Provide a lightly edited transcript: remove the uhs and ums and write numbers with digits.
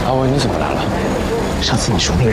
阿威，你怎么来了？ 上次你说那个